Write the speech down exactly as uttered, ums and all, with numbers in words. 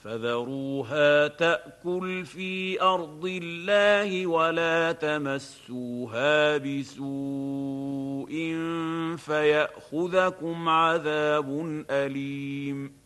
فذروها تأكل في أرض الله ولا تمسوها بسوء فيأخذكم عذاب أليم